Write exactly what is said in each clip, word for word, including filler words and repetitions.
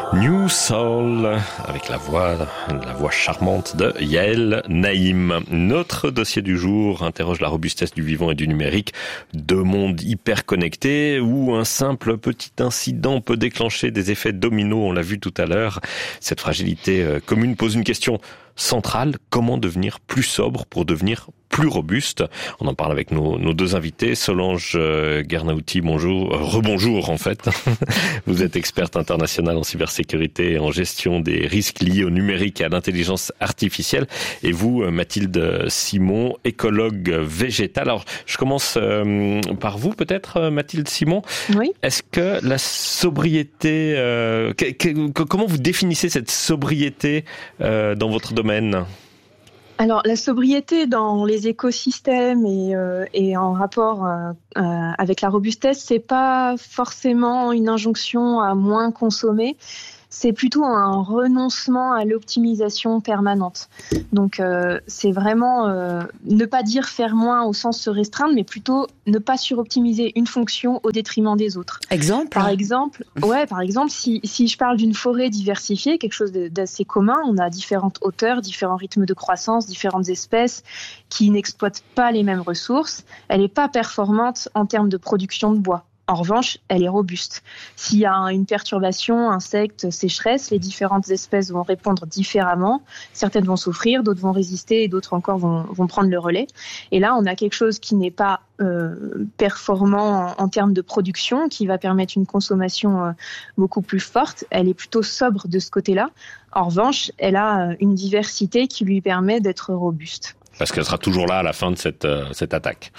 New Soul, avec la voix, la voix charmante de Yael Naïm. Notre dossier du jour interroge la robustesse du vivant et du numérique, deux mondes hyper connectés où un simple petit incident peut déclencher des effets dominos, on l'a vu tout à l'heure. Cette fragilité commune pose une question centrale, comment devenir plus sobre pour devenir plus robuste? On en parle avec nos, nos deux invités. Solange euh, Guernauty, bonjour, euh, rebonjour en fait. Vous êtes experte internationale en cybersécurité et en gestion des risques liés au numérique et à l'intelligence artificielle. Et vous, Mathilde Simon, écologue végétale. Alors, je commence euh, par vous peut-être, Mathilde Simon. Oui. Est-ce que la sobriété, euh, que, que, comment vous définissez cette sobriété euh, dans votre domaine ? Alors, la sobriété dans les écosystèmes et, euh, et en rapport euh, euh, avec la robustesse, c'est pas forcément une injonction à moins consommer. C'est plutôt un renoncement à l'optimisation permanente. Donc, euh, c'est vraiment euh, ne pas dire faire moins au sens se restreindre, mais plutôt ne pas suroptimiser une fonction au détriment des autres. Exemple ? Par exemple, ouais, par exemple, si, si je parle d'une forêt diversifiée, quelque chose d'assez commun, on a différentes hauteurs, différents rythmes de croissance, différentes espèces qui n'exploitent pas les mêmes ressources. Elle n'est pas performante en termes de production de bois. En revanche, elle est robuste. S'il y a une perturbation, insectes, sécheresse, les différentes espèces vont répondre différemment. Certaines vont souffrir, d'autres vont résister et d'autres encore vont, vont prendre le relais. Et là, on a quelque chose qui n'est pas euh, performant en, en termes de production, qui va permettre une consommation euh, beaucoup plus forte. Elle est plutôt sobre de ce côté-là. En revanche, elle a une diversité qui lui permet d'être robuste. Parce qu'elle sera toujours là à la fin de cette, euh, cette attaque.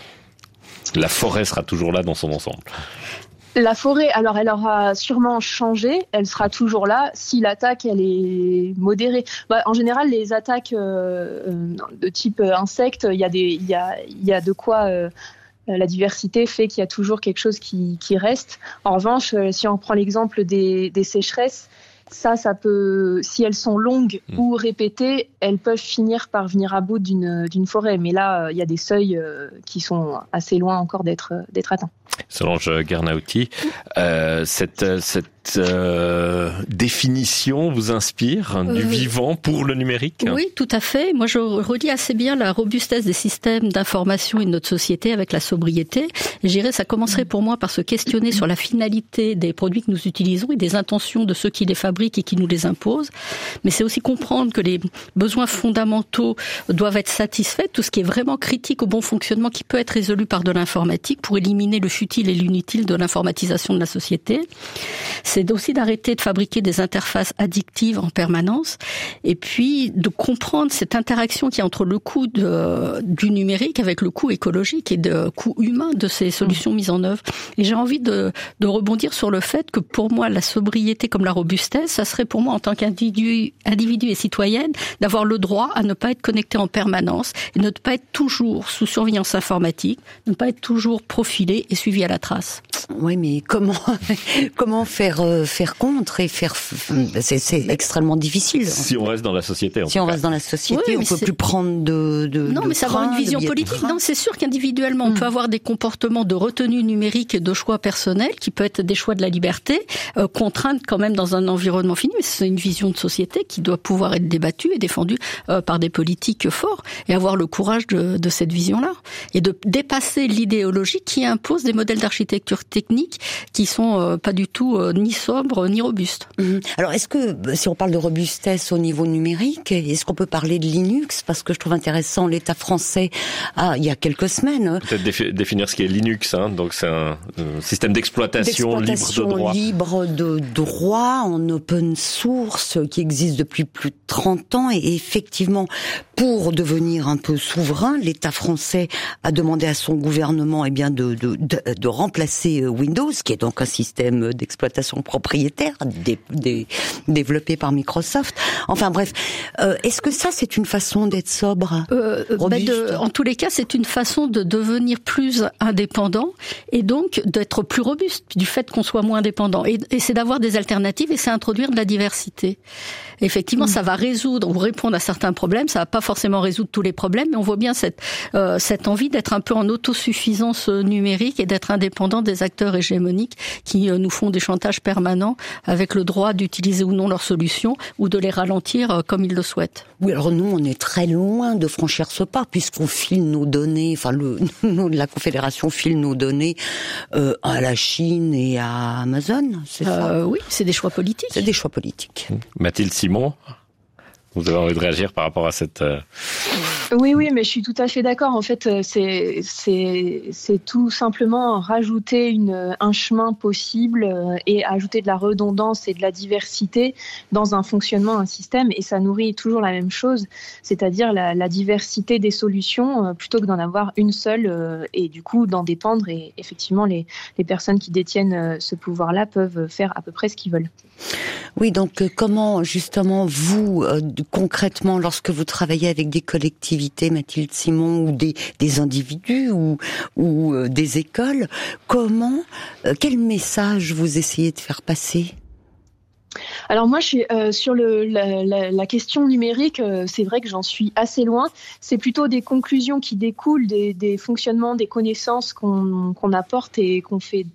La forêt sera toujours là dans son ensemble. La forêt, alors elle aura sûrement changé, elle sera toujours là si l'attaque elle est modérée. Bah, en général, les attaques euh, de type insectes, il y a des, il y a, il y a de quoi. Euh, la diversité fait qu'il y a toujours quelque chose qui, qui reste. En revanche, si on prend l'exemple des, des sécheresses, ça, ça peut, si elles sont longues mmh. ou répétées, elles peuvent finir par venir à bout d'une, d'une forêt. Mais là, il y a des seuils qui sont assez loin encore d'être, d'être atteints. Solange Guernauty, euh, cette, cette euh, définition vous inspire euh, du vivant pour le numérique ? Oui, tout à fait. Moi, je relie assez bien la robustesse des systèmes d'information et de notre société avec la sobriété. Et je dirais, ça commencerait pour moi par se questionner sur la finalité des produits que nous utilisons et des intentions de ceux qui les fabriquent et qui nous les imposent. Mais c'est aussi comprendre que les besoins fondamentaux doivent être satisfaits, tout ce qui est vraiment critique au bon fonctionnement qui peut être résolu par de l'informatique pour éliminer le futile et l'inutile de l'informatisation de la société. C'est aussi d'arrêter de fabriquer des interfaces addictives en permanence et puis de comprendre cette interaction qu'il y a entre le coût de, du numérique avec le coût écologique et le coût humain de ces solutions mmh. mises en œuvre. Et j'ai envie de, de rebondir sur le fait que pour moi, la sobriété comme la robustesse, ça serait pour moi en tant qu'individu individu et citoyenne d'avoir le droit à ne pas être connecté en permanence et ne pas être toujours sous surveillance informatique, ne pas être toujours profilé et suivi à la trace. Oui, mais comment comment faire euh, faire contre et faire c'est, c'est extrêmement difficile. Si on reste dans la société. En si on reste dans la société, oui, on peut c'est... plus prendre de de non, de mais ça train, avoir une vision politique. Non, c'est sûr qu'individuellement, mmh. on peut avoir des comportements de retenue numérique et de choix personnels qui peut être des choix de la liberté, euh, contraintes quand même dans un environnement fini. Mais c'est une vision de société qui doit pouvoir être débattue et défendue euh, par des politiques forts et avoir le courage de, de cette vision-là et de dépasser l'idéologie qui impose des modèles d'architecture technique qui sont euh, pas du tout euh, ni sobres ni robustes. Mmh. Alors, est-ce que, si on parle de robustesse au niveau numérique, est-ce qu'on peut parler de Linux ? Parce que je trouve intéressant, l'État français, ah, il y a quelques semaines... Peut-être défi- définir ce qu'est Linux, hein. Donc c'est un, un système d'exploitation, d'exploitation libre de droit. libre de droit, en open source, qui existe depuis plus de trente ans. Et effectivement, pour devenir un peu souverain, l'État français a demandé à son gouvernement eh bien, de, de, de, de remplacer Windows, qui est donc un système d'exploitation propriétaire dé, dé, développé par Microsoft. Enfin bref, euh, est-ce que ça c'est une façon d'être sobre, euh, ben de, En tous les cas, c'est une façon de devenir plus indépendant et donc d'être plus robuste du fait qu'on soit moins indépendant. Et, et c'est d'avoir des alternatives et c'est introduire de la diversité. Effectivement, mmh. ça va résoudre ou répondre à certains problèmes. Ça va pas forcément résoudre tous les problèmes, mais on voit bien cette euh, cette envie d'être un peu en autosuffisance numérique et d'être indépendant des acteurs hégémoniques qui euh, nous font des chantages permanents avec le droit d'utiliser ou non leurs solutions ou de les ralentir euh, comme ils le souhaitent. Oui, alors nous, on est très loin de franchir ce pas puisqu'on file nos données, enfin le la Confédération file nos données euh, à la Chine et à Amazon, c'est ça euh, Oui, c'est des choix politiques. C'est des choix politiques. Mathilde Simon, vous avez envie de réagir par rapport à cette... Euh... Oui, oui, mais je suis tout à fait d'accord. En fait, c'est c'est c'est tout simplement rajouter une un chemin possible et ajouter de la redondance et de la diversité dans un fonctionnement, un système, et ça nourrit toujours la même chose, c'est-à-dire la, la diversité des solutions plutôt que d'en avoir une seule et du coup d'en dépendre. Et effectivement, les les personnes qui détiennent ce pouvoir-là peuvent faire à peu près ce qu'ils veulent. Oui, donc euh, comment justement vous, euh, concrètement, lorsque vous travaillez avec des collectivités, Mathilde Simon, ou des, des individus ou, ou euh, des écoles, comment, euh, quel message vous essayez de faire passer ? Alors moi, je suis euh, sur le, la, la, la question numérique. Euh, c'est vrai que j'en suis assez loin. C'est plutôt des conclusions qui découlent des, des fonctionnements, des connaissances qu'on, qu'on apporte et qu'on fait